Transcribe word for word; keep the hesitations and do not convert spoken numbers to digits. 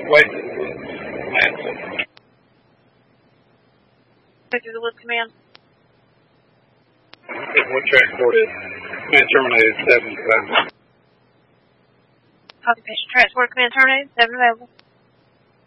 Wait. Victor, the Woods Command. What transport? Command terminated, seven available. Copy, patient transport command terminated, seven available.